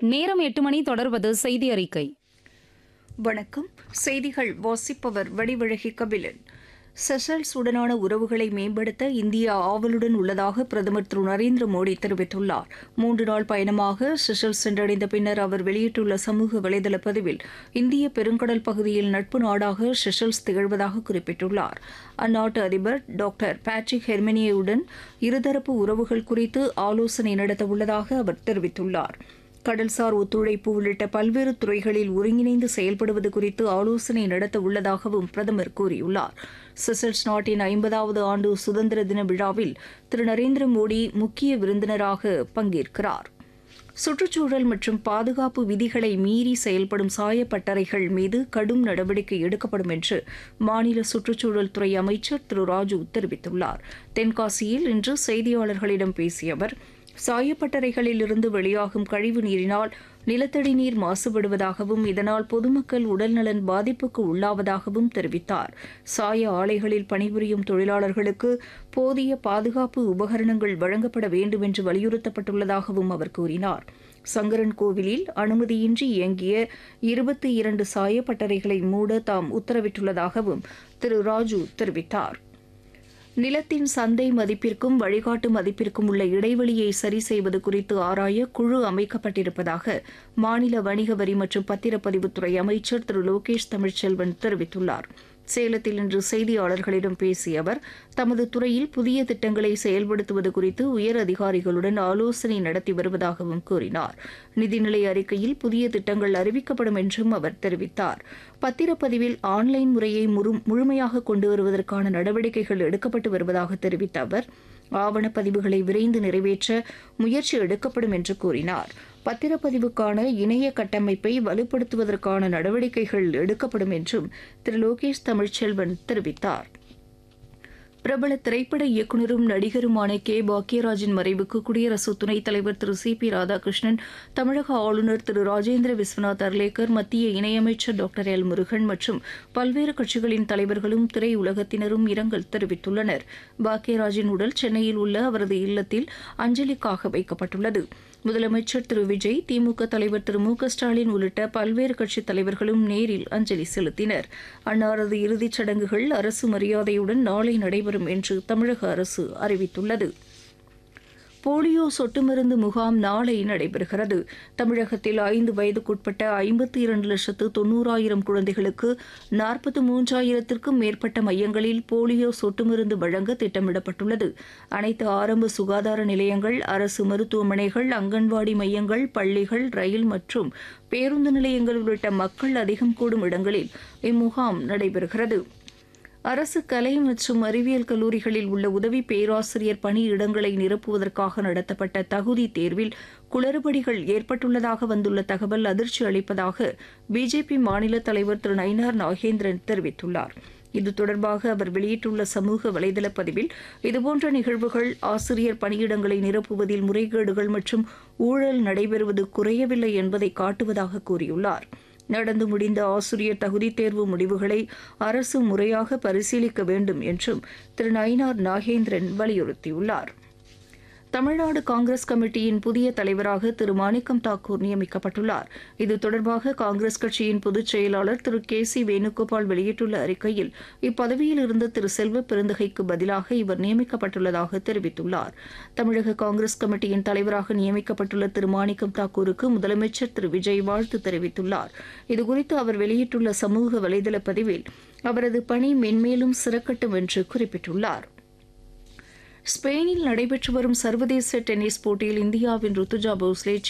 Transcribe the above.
நேரம் 8 மணி தொடர்வது செய்தி அறிக்கை. வணக்கம். செய்திகள் வாசிப்பவர் வடிவழகி கபிலன். செஷல்ஸ் உடனான உறவுகளை மேம்படுத்த இந்தியா ஆவலுடன் உள்ளதாக பிரதமர் திரு நரேந்திர மோடி தெரிவித்துள்ளார். 3 நாள் பயணமாக செஷல்ஸ் சென்றடைந்த பின்னர் அவர் வெளியிட்டுள்ள சமூக வலைதள பதிவில் இந்திய பெருங்கடல் பகுதியில் நட்பு நாடாக செஷல்ஸ் திகழ்வதாக குறிப்பிட்டுள்ளார். அந்நாட்டு அதிபர் டாக்டர் பேட்ரிக் ஹெர்மினியுடன் இருதரப்பு உறவுகள் குறித்து ஆலோசனை நடத்தவுள்ளதாக அவர் தெரிவித்துள்ளார். கடல்சார் ஒத்துழைப்பு உள்ளிட்ட பல்வேறு துறைகளில் ஒருங்கிணைந்து செயல்படுவது குறித்து ஆலோசனை நடத்த உள்ளதாகவும் பிரதமர் கூறியுள்ளார். செஷல்ஸ் நாட்டின் 50வது ஆண்டு சுதந்திர தின விழாவில் திரு நரேந்திர மோடி முக்கிய விருந்தினராக பங்கேற்கிறார். சுற்றுச்சூழல் மற்றும் பாதுகாப்பு விதிகளை மீறி செயல்படும் சாயப்பட்டறைகள் மீது கடும் நடவடிக்கை எடுக்கப்படும் என்று மாநில சுற்றுச்சூழல் துறை அமைச்சர் திரு ராஜு தெரிவித்துள்ளார். தென்காசியில் இன்று செய்தியாளர்களிடம் பேசிய அவர், சாயப்பட்டறைகளில் இருந்து வெளியாகும் கழிவு நீரினால் நிலத்தடி நீர் மாசுபடுவதாகவும் இதனால் பொதுமக்கள் உடல்நலன் பாதிப்புக்கு உள்ளாவதாகவும் தெரிவித்தார். சாய ஆலைகளில் பணிபுரியும் தொழிலாளர்களுக்கு போதிய பாதுகாப்பு உபகரணங்கள் வழங்கப்பட வேண்டும் என்று வலியுறுத்தப்பட்டுள்ளதாகவும் அவர் கூறினார். சங்கரன் கோவிலில் அனுமதியின்றி இயங்கிய 22 சாயப்பட்டறைகளை மூட தாம் உத்தரவிட்டுள்ளதாகவும் திரு ராஜு தெரிவித்தார். நிலத்தின் சந்தை மதிப்பிற்கும் வழிகாட்டு மதிப்பிற்கும் உள்ள இடைவெளியை சரி செய்வது குறித்து ஆராய குழு அமைக்கப்பட்டிருப்பதாக மாநில வணிக வரி மற்றும் பத்திரப்பதிவுத்துறை அமைச்சர் திரு லோகேஷ் தமிழ்ச்செல்வன் தெரிவித்துள்ளார். சேலத்தில் இன்று செய்தியாளர்களிடம் பேசிய அவர், தமது துறையில் புதிய திட்டங்களை செயல்படுத்துவது குறித்து உயர் அதிகாரிகளுடன் ஆலோசனை நடத்தி வருவதாகவும் கூறினார். நிதிநிலை அறிக்கையில் புதிய திட்டங்கள் அறிவிக்கப்படும் என்றும் அவர் தெரிவித்தார். பத்திரப்பதிவில் ஆன்லைன் முறையை முழுமையாக கொண்டு வருவதற்கான நடவடிக்கைகள் எடுக்கப்பட்டு வருவதாக தெரிவித்த அவர், ஆவணப்பதிவுகளை விரைந்து நிறைவேற்ற முயற்சி எடுக்கப்படும் என்று கூறினார். பத்திரப்பதிவுக்கான இணைய கட்டமைப்பை வலுப்படுத்துவதற்கான நடவடிக்கைகள் எடுக்கப்படும் என்றும் திரு லோகேஷ் தமிழ்ச்செல்வன் தெரிவித்தார். பிரபல திரைப்பட இயக்குநரும் நடிகருமான கே பாக்யராஜின் மறைவுக்கு குடியரசு துணைத் தலைவர் திரு சி.பி. ராதாகிருஷ்ணன், தமிழக ஆளுநர் திரு ராஜேந்திர விஸ்வநாத் அர்லேக்கர், மத்திய இணையமைச்சர் டாக்டர் எல். முருகன் மற்றும் பல்வேறு கட்சிகளின் தலைவர்களும் திரையுலகத்தினரும் இரங்கல் தெரிவித்துள்ளனர். பாக்யராஜின் உடல் சென்னையில் உள்ள அவரது இல்லத்தில் அஞ்சலிக்காக வைக்கப்பட்டுள்ளது. முதலமைச்சர் திரு விஜய், திமுக தலைவர் திரு மு க ஸ்டாலின் உள்ளிட்ட பல்வேறு கட்சித் தலைவர்களும் நேரில் அஞ்சலி செலுத்தினர். அன்னாரது இறுதிச் சடங்குகள் அரசு மரியாதையுடன் நாளை நடைபெறும் என்று தமிழக அரசு அறிவித்துள்ளது. போலியோ சொட்டு மருந்து முகாம் நாளை நடைபெறுகிறது. தமிழகத்தில் 5 வயதுக்குட்பட்ட 52,90,000 குழந்தைகளுக்கு 43,000க்கும் மேற்பட்ட மையங்களில் போலியோ சொட்டு மருந்து வழங்க திட்டமிடப்பட்டுள்ளது. அனைத்து ஆரம்ப சுகாதார நிலையங்கள், அரசு மருத்துவமனைகள், அங்கன்வாடி மையங்கள், பள்ளிகள், ரயில் மற்றும் பேருந்து நிலையங்கள் உள்ளிட்ட மக்கள் அதிகம் கூடும் இடங்களில் இம்முகாம் நடைபெறுகிறது. அரசு கலை மற்றும் அறிவியல் கல்லூரிகளில் உள்ள உதவி பேராசிரியர் பணியிடங்களை நிரப்புவதற்காக நடத்தப்பட்ட தகுதி தேர்வில் குளறுபடிகள் ஏற்பட்டுள்ளதாக வந்துள்ள தகவல் அதிர்ச்சி அளிப்பதாக பிஜேபி மாநில தலைவர் திரு நயினார் நாகேந்திரன் தெரிவித்துள்ளார். இது தொடர்பாக அவர் வெளியிட்டுள்ள சமூக வலைதள பதிவில், இதுபோன்ற நிகழ்வுகள் ஆசிரியர் பணியிடங்களை நிரப்புவதில் முறைகேடுகள் மற்றும் ஊழல் நடைபெறுவது குறையவில்லை என்பதை காட்டுவதாக கூறியுள்ளார். நடந்து முடிந்த ஆசிரியர் தகுதித் தேர்வு முடிவுகளை அரசு முறையாக பரிசீலிக்க வேண்டும் என்றும் திரு நயினார் நாகேந்திரன் வலியுறுத்தியுள்ளார். தமிழ்நாடு காங்கிரஸ் கமிட்டியின் புதிய தலைவராக திரு மாணிக்கம் தாக்கூர் நியமிக்கப்பட்டுள்ளார். இது தொடர்பாக காங்கிரஸ் கட்சியின் பொதுச் செயலாளர் திரு கே.சி. வேணுகோபால் வெளியிட்டுள்ள அறிக்கையில், இப்பதவியில் இருந்த திரு செல்வ பெருந்தகைக்கு பதிலாக இவர் நியமிக்கப்பட்டுள்ளதாக தெரிவித்துள்ளார். தமிழக காங்கிரஸ் கமிட்டியின் தலைவராக நியமிக்கப்பட்டுள்ள திரு மாணிக்கம் தாக்கூருக்கு முதலமைச்சர் திரு விஜய் வாழ்த்து தெரிவித்துள்ளார். இதுகுறித்து அவர் வெளியிட்டுள்ள சமூக வலைதள பதிவில், அவரது பணி மென்மேலும் சிறக்கட்டும் என்று குறிப்பிட்டுள்ளார். ஸ்பெயினில் நடைபெற்று வரும் சர்வதேச டென்னிஸ் போட்டியில் இந்தியாவின் ருத்துஜா போஸ்லே